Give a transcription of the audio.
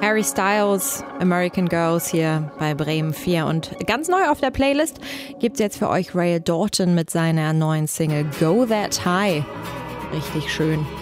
Harry Styles, American Girls hier bei Bremen 4. Und ganz neu auf der Playlist gibt's jetzt für euch Ray Dalton mit seiner neuen Single Go That High. Richtig schön.